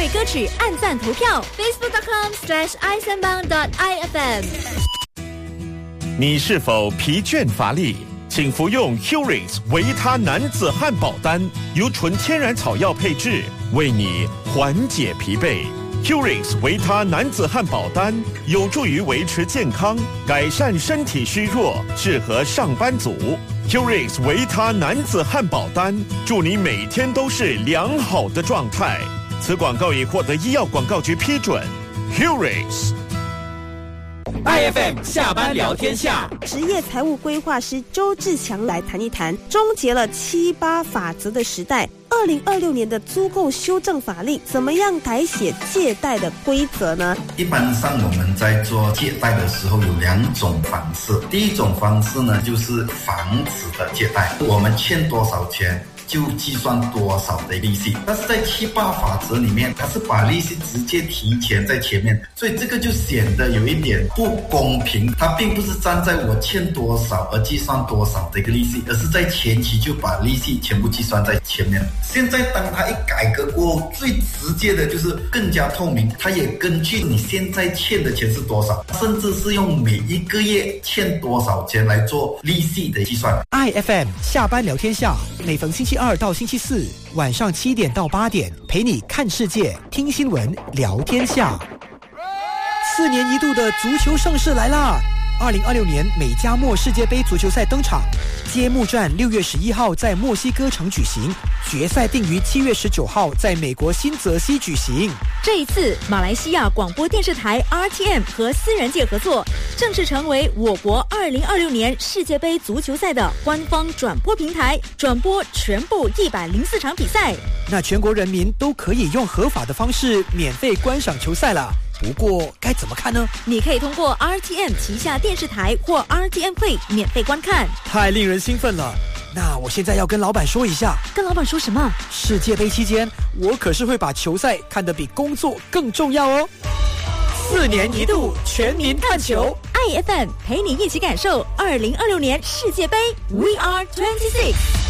歌曲按赞投票 facebook.com/isanbang.ifm。 你是否疲倦乏力？请服用 Curix 维他男子汉堡丹，由纯天然草药配制，为你缓解疲惫。Curix 维他男子汉堡丹有助于维持健康，改善身体虚弱，适合上班族。Curix 维他男子汉堡丹，祝你每天都是良好的状态。此广告已获得医药广告局批准。Curix。 IFM 下班聊天下， 职业财务规划师周志强来谈一谈终结了7-8法则的时代。2026年的租购修正法令怎么样改写借贷的规则呢？ 一般上我们在做借贷的时候有2种方式。第一种方式呢，就是房子的借贷，我们欠多少钱就计算多少的利息。但是在7-8法则里面，它是把利息直接提前在前面，所以这个就显得有一点不公平。它并不是站在我欠多少而计算多少的一个利息，而是在前期就把利息全部计算在前面。现在当它一改革过后，最直接的就是更加透明，它也根据你现在欠的钱是多少，甚至是用每一个月欠多少钱来做利息的计算。 IFM 下班聊天下，每逢星期2到星期4晚上7点到8点，陪你看世界、听新闻、聊天下。4年一度的足球盛事来啦！2026年美加墨世界杯足球赛登场，揭幕战6月11号在墨西哥城举行，决赛定于7月19号在美国新泽西举行。 这一次，马来西亚广播电视台 RTM 和私人界合作，正式成为我国2026年世界杯足球赛的官方转播平台，转播全部104场比赛。 那全国人民都可以用合法的方式免费观赏球赛了。不过该怎么看呢？ 你可以通过 RTM 旗下电视台或 RTM Play 免费观看。 太令人兴奋了！那我现在要跟老板说一下。 跟老板说什么？ 世界杯期间，我可是会把球赛看得比工作更重要哦。4年一度全民看球 ，IFM 陪你一起感受2026年世界杯 We Are 26。